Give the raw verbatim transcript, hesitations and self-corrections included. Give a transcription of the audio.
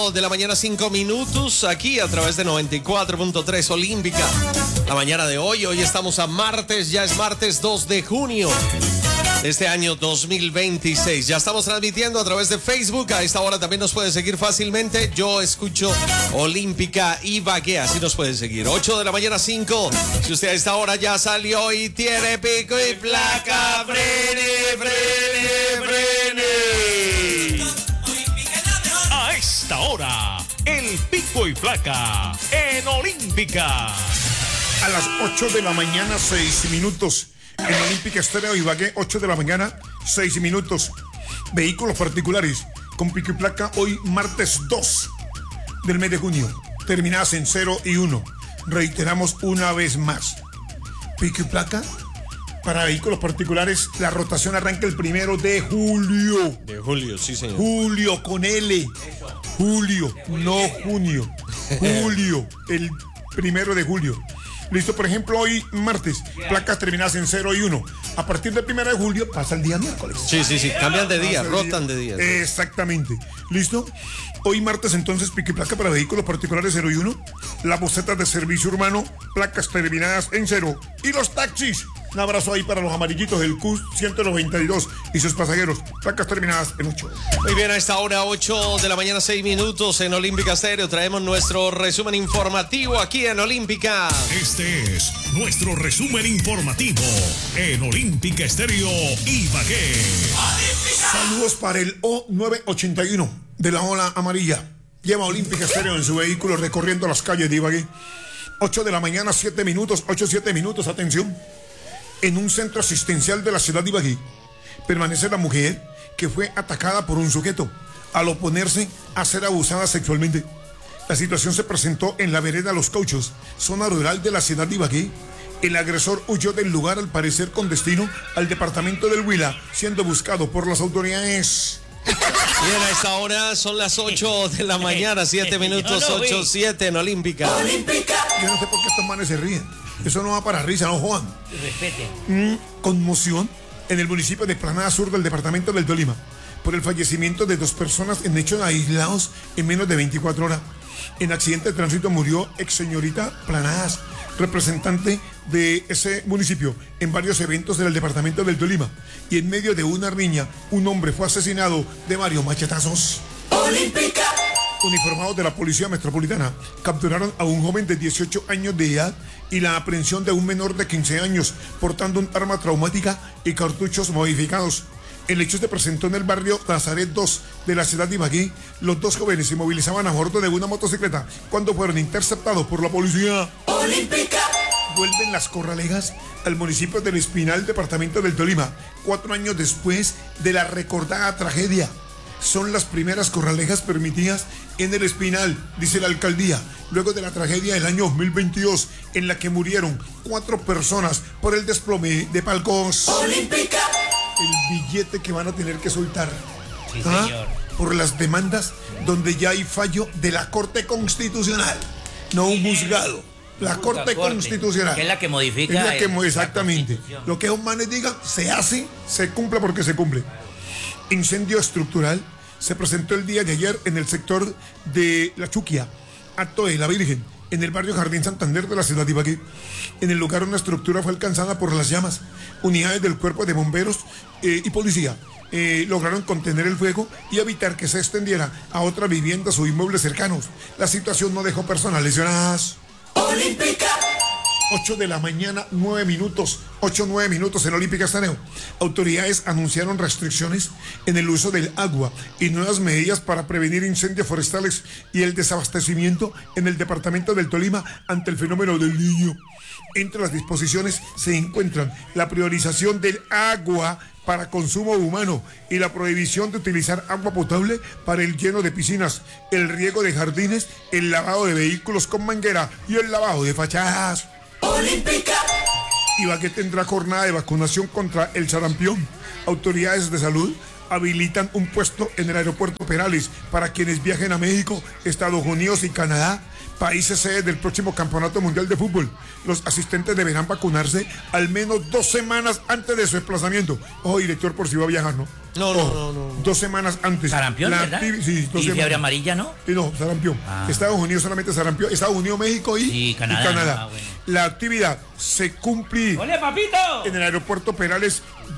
De la mañana, cinco minutos, aquí a través de noventa y cuatro punto tres Olímpica. La mañana de hoy, hoy estamos a martes, ya es martes dos de junio de este año dos mil veintiséis. Ya estamos transmitiendo a través de Facebook. A esta hora también nos puede seguir fácilmente. Yo escucho Olímpica Ibagué, así nos pueden seguir. ocho de la mañana, cinco. Si usted a esta hora ya salió y tiene pico y placa, frene, frene, frene. Ahora, el pico y placa en Olímpica. A las ocho de la mañana, seis minutos. En Olímpica Estéreo Ibagué, ocho de la mañana, seis minutos. Vehículos particulares con pico y placa hoy martes dos del mes de junio. Terminadas en cero y uno. Reiteramos una vez más. Pico y placa para vehículos particulares. La rotación arranca el primero de julio. De julio, sí, señor. Julio con L. Julio, no junio. Julio, el primero de julio. Listo, por ejemplo, hoy martes, placas terminadas en cero y uno. A partir del primero de julio pasa el día miércoles. Sí, sí, sí, cambian de día, rotan de día. Exactamente. ¿Listo? Hoy martes entonces, pico y placa para vehículos particulares cero y uno. Las bocetas de servicio urbano, placas terminadas en cero. Y los taxis. Un abrazo ahí para los amarillitos del C U S ciento noventa y dos y sus pasajeros. Placas terminadas en ocho. Muy bien, a esta hora, ocho de la mañana, seis minutos en Olímpica Estéreo. Traemos nuestro resumen informativo aquí en Olímpica. Este es nuestro resumen informativo en Olímpica Estéreo Ibagué. Saludos para el O nueve ochenta y uno de la ola amarilla. Lleva Olímpica Estéreo en su vehículo recorriendo las calles de Ibagué. ocho de la mañana, siete minutos, ocho, siete minutos, atención. En un centro asistencial de la ciudad de Ibagué permanece la mujer que fue atacada por un sujeto al oponerse a ser abusada sexualmente. La situación se presentó en la vereda Los Cauchos, zona rural de la ciudad de Ibagué. El agresor huyó del lugar, al parecer con destino al departamento del Huila, siendo buscado por las autoridades. Bien, a esta hora son las ocho de la mañana, siete minutos, ocho, siete en Olímpica. Olímpica. Yo no sé por qué estos manes se ríen. Eso no va para risa, no jodan. Respeten. Mm, conmoción en el municipio de Planada Sur del departamento del Tolima por el fallecimiento de dos personas en hechos aislados en menos de veinticuatro horas. En accidente de tránsito murió ex señorita Planadas, representante de ese municipio en varios eventos del departamento del Tolima. Y en medio de una riña, un hombre fue asesinado de varios machetazos. Olímpica. Uniformados de la Policía Metropolitana capturaron a un joven de dieciocho años de edad y la aprehensión de un menor de quince años portando un arma traumática y cartuchos modificados. El hecho se presentó en el barrio Nazaret dos de la ciudad de Ibagué. Los dos jóvenes se movilizaban a bordo de una motocicleta cuando fueron interceptados por la policía. Olímpica. Vuelven las corralejas al municipio del Espinal, departamento del Tolima, cuatro años después de la recordada tragedia. Son las primeras corralejas permitidas en el Espinal, dice la alcaldía, luego de la tragedia del año dos mil veintidós, en la que murieron cuatro personas por el desplome de palcos. Olímpica. El billete que van a tener que soltar. Sí, ¿Ah? señor. Por las demandas donde ya hay fallo de la Corte Constitucional, no un juzgado. La Corte, Corte Constitucional. Que es la que modifica. Es la que, el, exactamente. La Lo que un manes diga, se hace, se cumple porque se cumple. Incendio estructural se presentó el día de ayer en el sector de La Chuquia, Acto de la Virgen, en el barrio Jardín Santander de la ciudad de Ibagué. En el lugar una estructura fue alcanzada por las llamas. Unidades del cuerpo de bomberos eh, y policía eh, lograron contener el fuego y evitar que se extendiera a otras viviendas o inmuebles cercanos. La situación no dejó personas lesionadas. Olímpica. ocho de la mañana, nueve minutos, ocho, nueve minutos en Olímpica Estéreo. Autoridades anunciaron restricciones en el uso del agua y nuevas medidas para prevenir incendios forestales y el desabastecimiento en el departamento del Tolima ante el fenómeno del Niño. Entre las disposiciones se encuentran la priorización del agua para consumo humano y la prohibición de utilizar agua potable para el lleno de piscinas, el riego de jardines, el lavado de vehículos con manguera y el lavado de fachadas. Olímpica. Ibagué tendrá jornada de vacunación contra el sarampión. Autoridades de salud habilitan un puesto en el aeropuerto Perales para quienes viajen a México, Estados Unidos y Canadá países sedes del próximo Campeonato Mundial de Fútbol. Los asistentes deberán vacunarse al menos dos semanas antes de su desplazamiento. Ojo, director, por si va a viajar, ¿no? No, no, no, no. Dos semanas antes. Sarampión, La ¿verdad? activi- sí, dos ¿Y fiebre semanas. amarilla, no? Sí, no, sarampión. Ah. Estados Unidos solamente sarampión. Estados Unidos, México y, Sí, Canadá. y Canadá. Ah, bueno. La actividad se cumple ¡Ole, papito! en el aeropuerto Perales